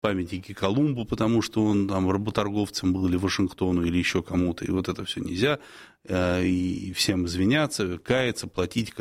памятники Колумбу, потому что он там работорговцем был, или Вашингтону, или еще кому-то, и вот это все нельзя, и всем извиняться, каяться, платить,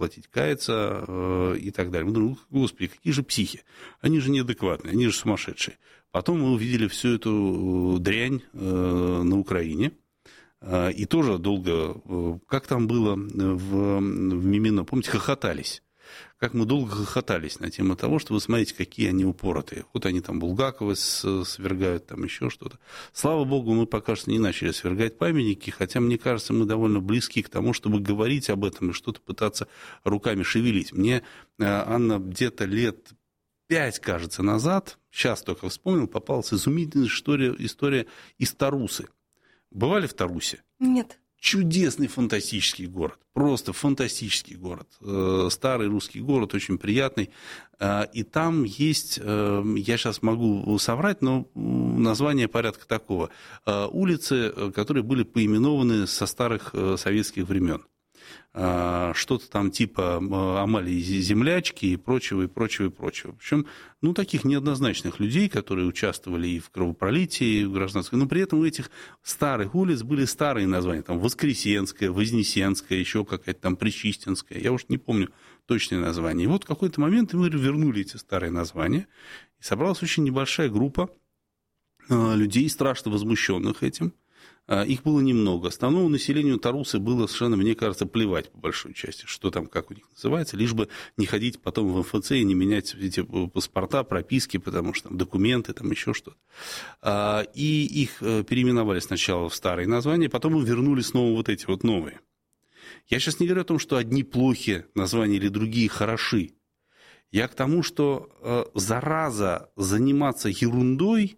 каяться, и так далее. Мы думаем, господи, какие же психи, они же неадекватные, они же сумасшедшие. Потом мы увидели всю эту дрянь на Украине, и тоже долго, как там было в Мимино, помните, хохотались. Как мы долго хохотались на тему того, что вы смотрите, какие они упоротые. Вот они там Булгакова свергают, там еще что-то. Слава богу, мы пока что не начали свергать памятники, хотя, мне кажется, мы довольно близки к тому, чтобы говорить об этом и что-то пытаться руками шевелить. Мне, Анна, где-то лет 5, кажется, назад, сейчас только вспомнил, попалась изумительная история из Тарусы. Бывали в Тарусе? Нет. Чудесный, фантастический город, просто фантастический город, старый русский город, очень приятный, и там есть, я сейчас могу соврать, но название порядка такого, улицы, которые были поименованы со старых советских времен. Что-то там типа Амалии Землячки и прочего, и прочего, и прочего. Причем, таких неоднозначных людей, которые участвовали и в кровопролитии, и в гражданской, но при этом у этих старых улиц были старые названия, там Воскресенская, Вознесенская, еще какая-то там Пречистинская, я уж не помню точные названия. И вот в какой-то момент мы вернули эти старые названия, и собралась очень небольшая группа людей, страшно возмущенных этим. Их было немного. Основному населению Тарусы было совершенно, мне кажется, плевать по большой части, что там, как у них называется, лишь бы не ходить потом в МФЦ и не менять эти паспорта, прописки, потому что там документы, там еще что-то. И их переименовали сначала в старые названия, потом вернули снова вот эти вот новые. Я сейчас не говорю о том, что одни плохие названия или другие хороши. Я к тому, что зараза заниматься ерундой,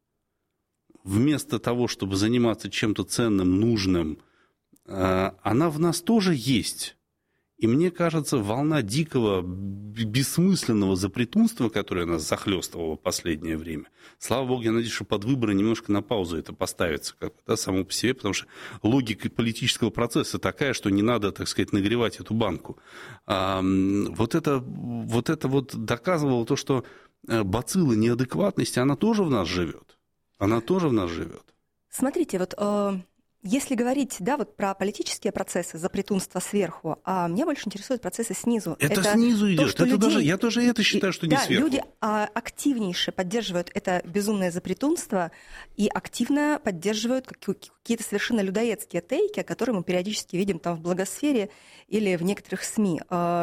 вместо того, чтобы заниматься чем-то ценным, нужным, она в нас тоже есть. И мне кажется, волна дикого, бессмысленного запретунства, которое нас захлестывало в последнее время, слава богу, я надеюсь, что под выборы немножко на паузу это поставится, само по себе, потому что логика политического процесса такая, что не надо, так сказать, нагревать эту банку. Вот это доказывало то, что бацилла неадекватности, она тоже в нас живет. Она тоже в нас живет. Смотрите, вот если говорить, вот про политические процессы, запретунство сверху, а меня больше интересуют процессы снизу. Это снизу идет. Я тоже это считаю, что не сверху. Люди активнейше поддерживают это безумное запретунство и активно поддерживают какие-то совершенно людоедские тейки, которые мы периодически видим там в благосфере или в некоторых СМИ.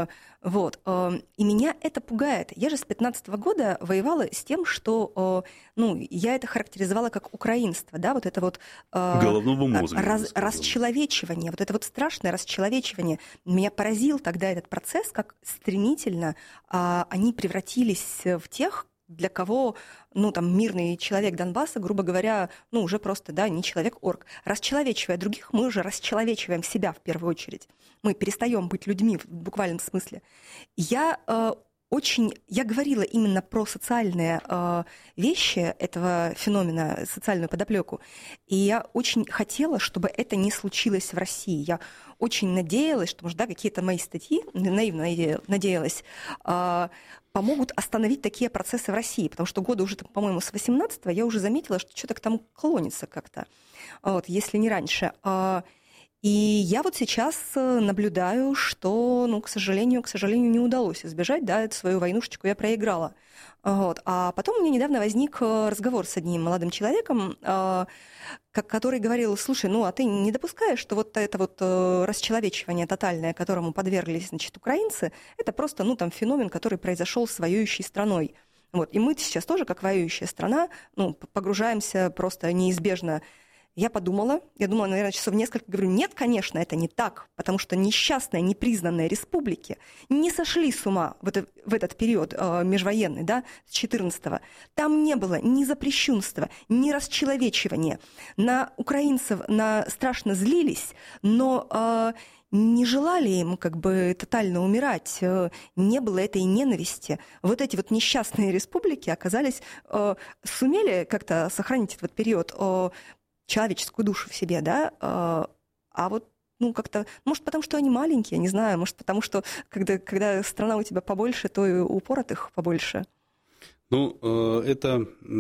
И меня это пугает. Я же с 2015 года воевала с тем, что я это характеризовала как украинство, вот это вот головного мозга, расчеловечивание, вот это вот страшное расчеловечивание. Меня поразил тогда этот процесс, как стремительно они превратились в тех, для кого, мирный человек Донбасса, грубо говоря, уже просто, не человек-орк. Расчеловечивая других, мы уже расчеловечиваем себя в первую очередь. Мы перестаем быть людьми в буквальном смысле. Я говорила именно про социальные вещи этого феномена, социальную подоплеку, и я очень хотела, чтобы это не случилось в России. Я очень надеялась, что, может, какие-то мои статьи, наивно надеялась, помогут остановить такие процессы в России, потому что года уже, по-моему, с 18-го я уже заметила, что что-то к тому клонится как-то, если не раньше. И я вот сейчас наблюдаю, что, к сожалению, не удалось избежать, эту свою войнушечку я проиграла. А потом у меня недавно возник разговор с одним молодым человеком, который говорил: слушай, а ты не допускаешь, что вот это вот расчеловечивание тотальное, которому подверглись, украинцы, это просто, феномен, который произошел с воюющей страной. И мы сейчас тоже, как воюющая страна, погружаемся просто неизбежно. Я думала, наверное, часов несколько, говорю, нет, конечно, это не так, потому что несчастные, непризнанные республики не сошли с ума в этот период межвоенный, с 14-го. Там не было ни запрещенства, ни расчеловечивания. На украинцев страшно злились, но не желали им тотально умирать, не было этой ненависти. Вот эти вот несчастные республики оказались, сумели как-то сохранить этот период человеческую душу в себе, как-то, может, потому что они маленькие, не знаю, может, потому что, когда страна у тебя побольше, то и упоротых побольше. Ну, это